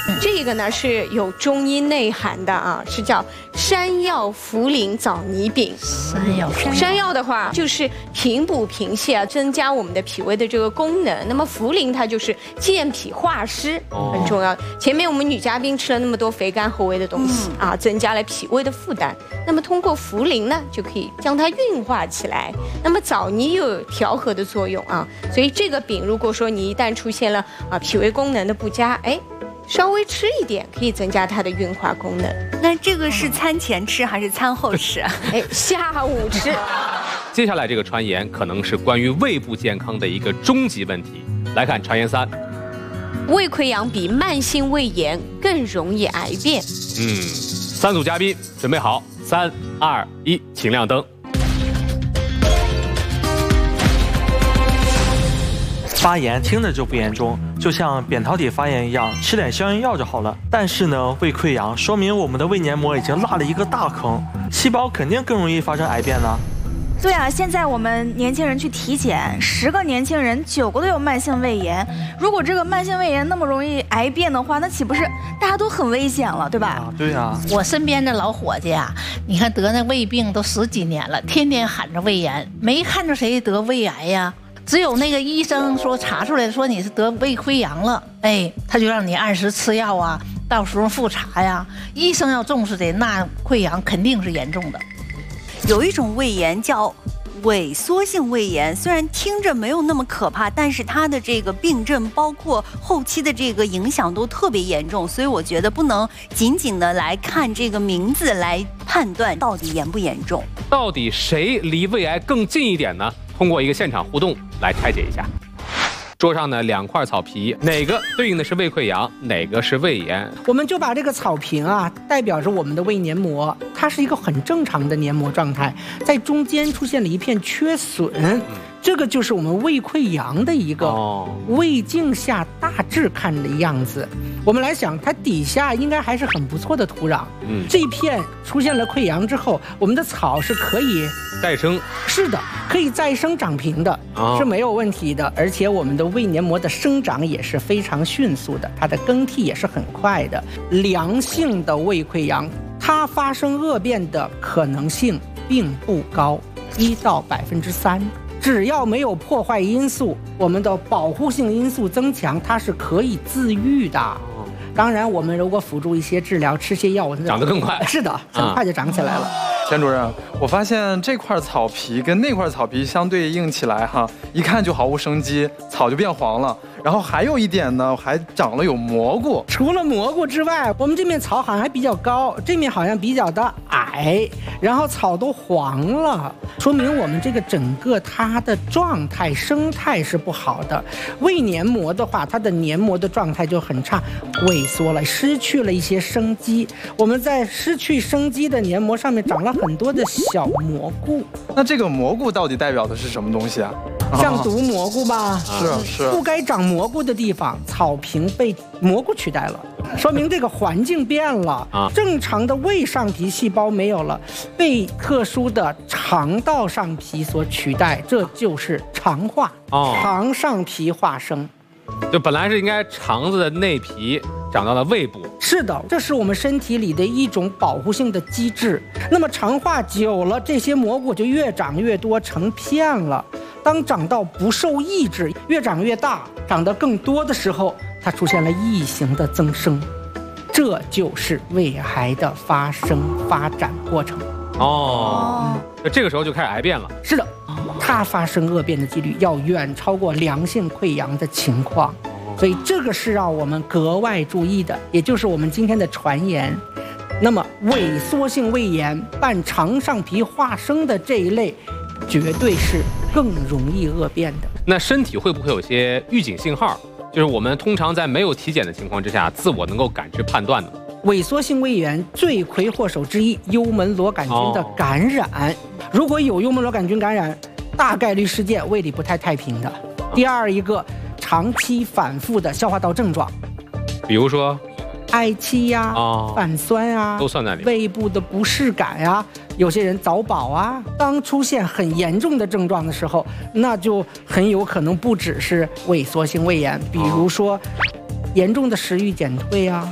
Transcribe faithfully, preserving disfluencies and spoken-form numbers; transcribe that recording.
这个呢是有中医内涵的啊，是叫山药茯苓枣泥饼。 山药， 山药的话就是平补平泻啊，增加我们的脾胃的这个功能。那么茯苓它就是健脾化湿，很重要。前面我们女嘉宾吃了那么多肥甘厚味的东西啊，增加了脾胃的负担。那么通过茯苓呢，就可以将它运化起来。那么枣泥又有调和的作用啊，所以这个饼如果说你一旦出现了啊脾胃功能的不佳，哎。稍微吃一点可以增加它的运化功能。 那这个是餐前吃还是餐后吃？ 哎，下午吃。 接下来这个传言可能是关于胃部健康的一个终极问题。来看传言三， 胃溃疡比慢性胃炎更容易癌变。 嗯，三组嘉宾准备好，三二一，请亮灯。 发炎听着就不严重，就像扁桃体发炎一样，吃点消炎药就好了。但是呢，胃溃疡说明我们的胃黏膜已经落了一个大坑，细胞肯定更容易发生癌变呢。 对啊，现在我们年轻人去体检，十个年轻人九个都有慢性胃炎。如果这个慢性胃炎那么容易癌变的话，那岂不是大家都很危险了，对吧？ 啊，对啊。 我身边的老伙计啊，你看得那胃病都十几年了，天天喊着胃炎，没看着谁得胃癌呀。只有那个医生说查出来说你是得胃溃疡了，哎，他就让你按时吃药啊，到时候复查呀。医生要重视的，那溃疡肯定是严重的。 有一种胃炎叫萎缩性胃炎，虽然听着没有那么可怕，但是它的这个病症包括后期的这个影响都特别严重，所以我觉得不能仅仅的来看这个名字来判断到底严不严重。 到底谁离胃癌更近一点呢？通过一个现场互动来拆解一下。桌上呢两块草皮，哪个对应的是胃溃疡，哪个是胃炎？ 我们就把这个草坪啊，代表着我们的胃黏膜，它是一个很正常的黏膜状态，在中间出现了一片缺损。嗯，这个就是我们胃溃疡的一个胃镜下大致看的样子。我们来想，它底下应该还是很不错的土壤。嗯，这一片出现了溃疡之后，我们的草是可以再生。 是的，可以再生长平的，哦，是没有问题的。而且我们的胃黏膜的生长也是非常迅速的，它的更替也是很快的。良性的胃溃疡，它发生恶变的可能性并不高，一到百分之三。只要没有破坏因素，我们的保护性因素增强，它是可以自愈的。当然，我们如果辅助一些治疗，吃些药物， 长得更快。 是的，很快就长起来了。 钱主任，我发现这块草皮跟那块草皮相对应起来哈，一看就毫无生机，草就变黄了。然后还有一点呢，还长了有蘑菇。 除了蘑菇之外，我们这面草好像还比较高，这面好像比较的矮，然后草都黄了，说明我们这个整个它的状态生态是不好的。胃黏膜的话，它的黏膜的状态就很差，萎缩了，失去了一些生机。我们在失去生机的黏膜上面长了很多的小蘑菇。 那这个蘑菇到底代表的是什么东西啊？ 像毒蘑菇吧， 是是， 不该长蘑菇的地方，草坪被蘑菇取代了，说明这个环境变了啊。正常的胃上皮细胞没有了，被特殊的肠道上皮所取代，这就是肠化，哦，肠上皮化生。 就本来是应该肠子的内皮长到了胃部。 是的，这是我们身体里的一种保护性的机制。那么肠化久了，这些蘑菇就越长越多，成片了。当长到不受抑制，越长越大，长得更多的时候，它出现了异形的增生，这就是胃癌的发生发展过程。 哦，那这个时候就开始癌变了。 是的，它发生恶变的几率要远超过良性溃疡的情况，所以这个是让我们格外注意的，也就是我们今天的传言。那么萎缩性胃炎伴肠上皮化生的这一类，绝对是更容易恶变的。 那身体会不会有些预警信号？就是我们通常在没有体检的情况之下，自我能够感知判断的。 萎缩性胃炎罪魁祸首之一，幽门螺杆菌的感染。哦，如果有幽门螺杆菌感染，大概率事件胃里不太太平的。第二一个，长期反复的消化道症状， 比如说嗳气呀、哦、泛酸啊， 都算在里面。 胃部的不适感呀，有些人早饱啊。当出现很严重的症状的时候，那就很有可能不只是萎缩性胃炎，比如说严重的食欲减退啊。